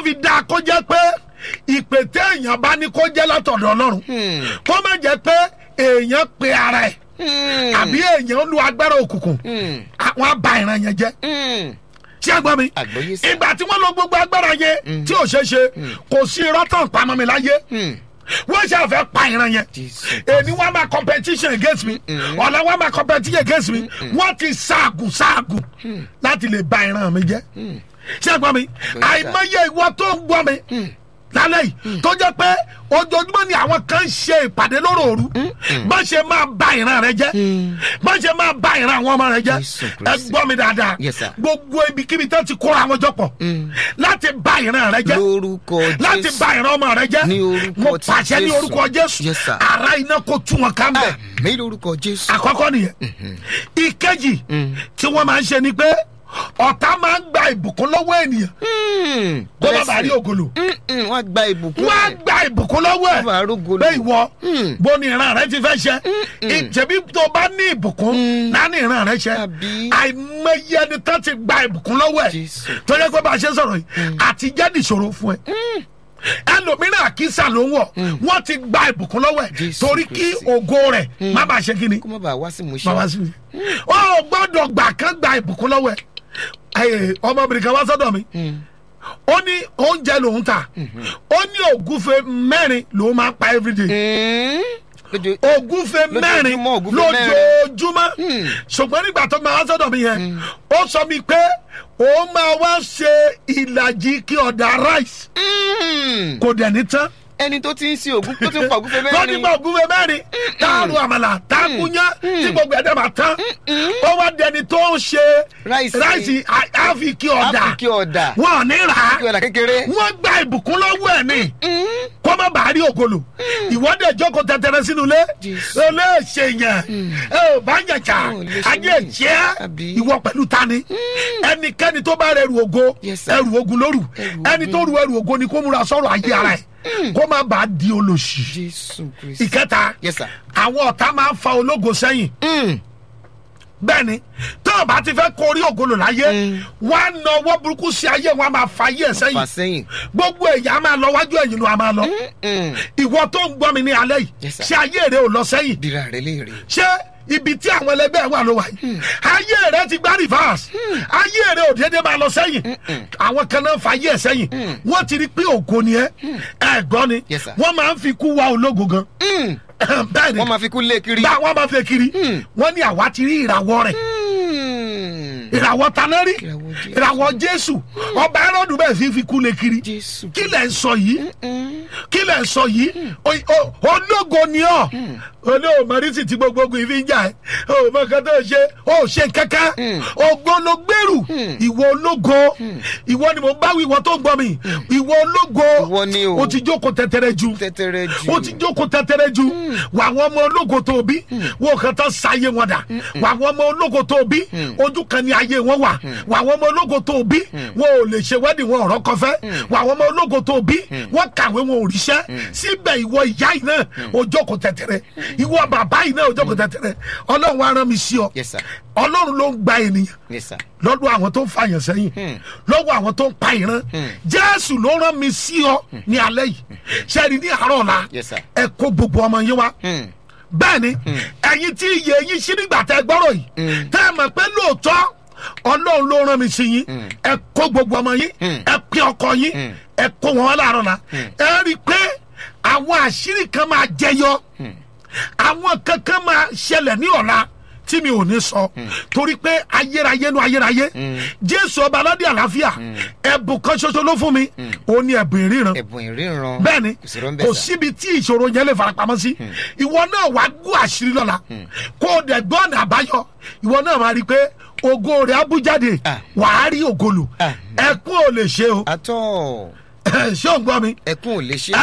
fi dáa kó jẹ́ pé ìpè téèyàn bá ní kó jẹ́ látọ̀dọ̀ Ọlọ́run kó má jẹ́ pé èèyàn pe ara ẹ̀ àbí èèyàn lu agbára òkùnkùn àwọn àbá ìran yẹn jẹ́ tí a gbọ́ mi ìgbà tí wọ́n lo gbogbo agbára yẹn tí ò ṣeé ṣe kò sí irọ́ tán pamọ́ mi láyé wọ́n ṣe àfẹ́ pa ìran yẹn èmi wọ́n máa competition against me ọ̀la wọ́n máa competition against me wọ́n ti ṣaagùn láti lè ba ìran mi jẹ́ ṣé ẹ gbọ́ mi àìmọye ìwọ tó ń gbọ́ mi lálẹ́ yìí tó jẹ́ pé ojoojúmọ́ ni àwọn kan ń ṣe ìpàdé lóròòru bá ṣe máa ba ìran rẹ jẹ́ bá ṣe máa ba ìran àwọn ọmọ rẹ jẹ́ ẹ gbọ́ mi dáadáa gbogbo ibikíbi tó ti kóra àwọn jọ pọ̀ láti ba ìran rẹ jẹ́ láti ba ìran ọmọ rẹ jẹ́ mo pàṣẹ ní orúkọ Jésù ara iná kó tú wọn ká mbẹ àkọ́kọ́ nìyẹn ìkejì tí wọ́n máa ń ṣe ni pé ọ̀tá máa ń gba ìbùkún lọ́wọ́ ènìyàn kó má bàa rí ògolo. wọ́n á gba ìbùkún lọ́wọ́ ẹ̀ bẹ́ẹ̀ ìwọ bó ni ìran rẹ ti fẹ́ ṣe ìjẹ̀bi tó bá ní ìbùkún náà ní ìran rẹ ṣe àìmọye ẹni tó ti gba ìbùkún lọ́wọ́ ẹ̀ tó yẹ kó bá a ṣe sọ̀rọ̀ yìí àti jẹ́ nìṣòro fún ẹ ẹlòmíràn àkísà ló ń wọ̀ wọ́n ti gba ìbùkún lọ́wọ́ ẹ̀ torí kí ògo rẹ̀ má bàa ṣe kíni kó má bàa wá sí mu ṣe ó gbọ́dọ̀ gbà kán gba ìbùkún lọ́wọ́ ẹ̀ ọmọbìnrin kan wá sọ́dọ̀ mi ó ní oúnjẹ lòún ta ó ní ògúfe 4 lòún máa pa everyday ògúfe 4 lójoojúmọ́ ṣùgbọ́n nígbà tó máa wá sọ́dọ̀ mi yẹn ó sọ mi pé ó máa wá ṣe ìlàjì kí ọ̀dà rice kò dẹ̀ ní tán ẹni tó ti ń sin ògún tó ti ń pa ògúnfe 4 tó ti ń pa ògúnfe 4 táàrù àmàlà táàkúnyá tí gbogbo ẹ̀dẹ̀ máa tán ó wá dẹni tó ń ṣe ráìsì àfikí ọ̀dà wọn ò ní rà á wọ́n gba ìbùkún lọ́wọ́ ẹ̀ ní kó má bàa rí ògolo ìwọ́dẹ̀ jókòó tẹ̀tẹ̀rẹ̀ sínú ilé olóòṣè yẹn bá yẹn jà ayé jẹ́ ìwọ pẹ̀lú tani ẹnikẹ́ni tó bá rẹ̀ ẹrù ogun lóru ẹni tó ru ẹrù ogun ni kó múra sọ̀rọ̀ ayé ara ẹ̀ kó má bàa di olóṣì. ìkẹta àwọn ọ̀tá máa ń fa ológo sẹ́yìn bẹ́ẹ̀ni tó o bá ti fẹ́ kórí ògolo láyé wọ́n á na ọwọ́ burúkú sí ayé wọn á máa fa ayé ẹ̀ sẹ́yìn gbogbo èyàn á máa lọ wájú ẹ̀yìn ló á máa lọ ìwọ tó ń gbọ́ mi ní alẹ́ yìí ṣé ayé rẹ ò lọ sẹ́yìn ṣé ibi tí àwọn ẹlẹgbẹ́ wà ló wà yìí ayé rẹ ti gbá reverse ayé rẹ ò déédéé máa lọ sẹ́yìn àwọn kan náà fa ayé ẹ̀ sẹ́yìn wọ́n ti rí pé ògo ni ẹ gbọ́ ni wọ́n máa ń fi kú wá ológo gan bẹ́ẹ̀ni wọ́n máa fi kú lé kiri wọ́n máa fi kiri wọ́n ní àwa ti rí ìràwọ̀ rẹ̀ ìràwọ̀ tanẹ́rì ìràwọ̀ Jésù ọba ẹrọ́dún bẹ́ẹ̀ fi kú lé kiri kí lẹ̀ ń sọ yìí ológo ni ọ́ olóòmọ̀rísì tí gbogbo ogun ìfi ń jà ẹ́ òmò kan tó ṣe kankan ògo ló gbèrú ìwọ ológo ìwọ ni mo bá wí ìwọ tó ń gbọ́ mi ìwọ ológo o ti jókòó tẹ́tẹ́rẹ́ ju wà wọ́n ọmọ ológo tó bí wọ́n kàn tán sáyé wọn dà wà wọ́n ọmọ ológo tó bí ojú kan ní ayé wọn wà wọ́n ọmọ ológo tó bí wọn ò lè ṣe wẹ́dì wọn ọ̀rọ̀ kọfẹ́ wọ́n ọmọ ológo tó bí wọ́n kàwé wọn ò ríṣẹ́ síbẹ̀ ìwọ ìyá yìí náà o jókòó tẹ́tẹ́rẹ́ ìwọ bàbá yìí náà o jókòó tẹ́tẹ́rẹ́ Ọlọ́run wa rán mi sí ọ Ọlọ́run ló ń gba ènìyàn lọ́dọ̀ àwọn tó ń fàyàn sẹ́yìn lọ́wọ́ àwọn tó ń pa ìran Jésù ló rán mi sí ọ ní alẹ́ yìí ṣẹ́ni ní àárọ̀ ọ̀la ẹ kó gbogbo ọmọ yín wá bẹ́ẹ̀ ni ẹ̀yin tí iye yín sí nígbà tẹ́ gbọ́rọ̀ yìí tẹ́ ẹ mọ̀ pé lóòótọ́ Ọlọ́run ló rán mi sí yín ẹ kó gbogbo ọmọ yín ẹ pín ọkọ yín ẹ kó wọn láàárọ̀ ọ̀la ẹ rí i pé àwọn àṣírí kan máa jẹyọ àwọn kankan máa ṣẹlẹ̀ ní ọ̀la tí mi ò ní sọ torí pé ayérayé nu ayérayé Jésù ọba aládé àlàáfíà ẹ̀bùn kan ṣoṣo ló fún mi ó ní ẹ̀bùn ìríran bẹ́ẹ̀ ni kò síbi tí ìṣòro yẹn lè farapamọ́ sí ìwọ náà wàá gún àṣírí lọ́la kó o dẹ̀ gbọ́ ọ̀nà àbáyọ ìwọ náà máa rí i pé ògo rẹ̀ á bú jáde wàá rí ògolo ẹkún ò lè ṣe o ṣé o ń gbọ́ mi ẹkún ò lè ṣe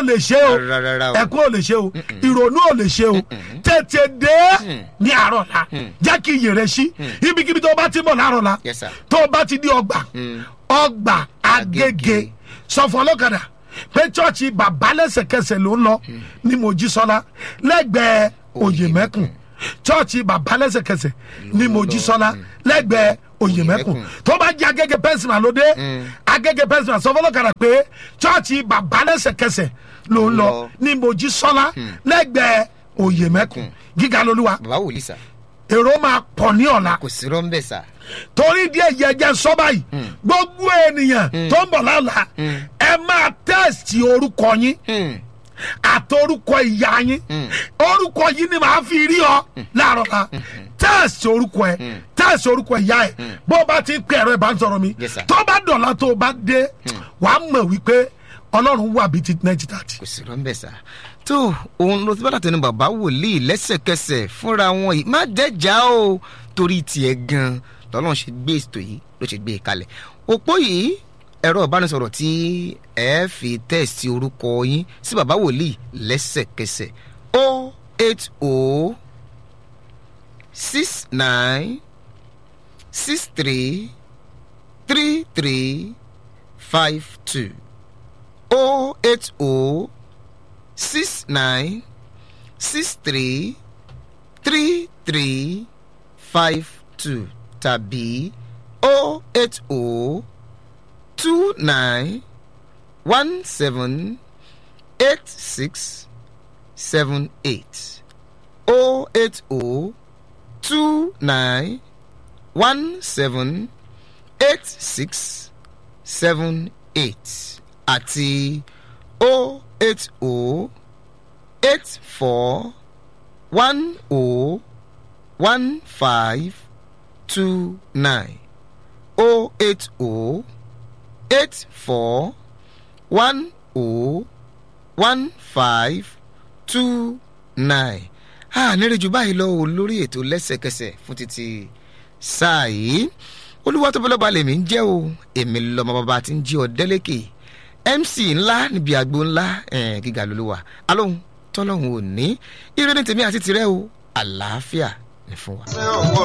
o ìrònú ò lè ṣe o tètè dé ní àárọ̀ la jẹ́ kí iyè rẹ ṣí ibikíbi tó bá ti mọ̀ láàárọ̀ la tó bá ti di ọgbà Agége sọ fún ọlọ́kadà pé chọ́ọ̀chì bàbá lẹ́sẹ̀kẹsẹ̀ ló ń lọ ní Mojísọ́lá lẹ́gbẹ̀ẹ́ Òyèmẹ́kùn chọ́ọ̀chì bàbá lẹ́sẹ̀kẹsẹ̀ ní Mojísọ́lá lẹ́gbẹ̀ẹ́ Oyèmẹ́kùn tó bá jẹ́ Agége pẹ́sìmà lóde Agége pẹ́sìmà sọ fọlọ́kadà pé chọ́ọ̀chì bàbá lẹ́sẹ̀kẹsẹ̀ ló ń lọ ní Mojísọ́lá lẹ́gbẹ̀ẹ́ Oyèmẹ́kùn Gíga lolúwa bàbá wòlíì sà. èrò máa pọ̀ ní ọ̀la kò sí rọ́ńbẹ́ sà. torí díẹ̀ yẹjẹ sọ báyìí gbogbo ènìyàn tó ń bọ̀ lọ́la ẹ máa tẹ́sítì orúkọ yín àtọrúkọ ìyá yín orúkọ yìí ni màá fi rí ọ láàárọ̀ la tẹ́sítì orúkọ ẹ tẹ́sítì orúkọ ìyá ẹ bó o bá ti ń pè ẹ̀rọ ìbánisọ̀rọ̀ mi tó bá dọ̀la tó o bá dé wàá mọ̀ wípé Ọlọ́run wà bíi ti 1930. kò sí rọ́ńbẹ́ sà. tó òun ló ti bá dàtọ̀ ní bàbá wòlíì lẹ́sẹ̀kẹsẹ̀ fúnra wọn yìí má dẹ́jà o torí tiẹ̀ gan lọ́lọ́run ṣe gbé ètò yìí ló ṣe gbé e kalẹ̀. òpó yìí ẹ̀rọ ìbánisọ̀rọ̀ tí ẹ fi tẹ́ẹ̀sì orúkọ yín sí bàbá wòlíì lẹ́sẹ̀kẹsẹ̀ 080 69 63 33 52 080 69 63 33 52 tàbí 080 29 17 86 78 080 29 17 86 78 àti 080 84 10 15 29 080 84 10 15 29. nírèjú báyìí lọ o lórí ètò lẹ́sẹ̀kẹsẹ̀ fún títí sáà yìí Olúwatóbilọ́ba lèmi ń jẹ́ o èmi lọ́mọ bàbá tí ń jí ọ délẹ́kè MC ńlá níbi àgbo ńlá Gíga lolúwa alóhùn tọ́lọ́hùn ò ní ire ní tèmi àti tirẹ̀ o àlàáfíà ní fún wa.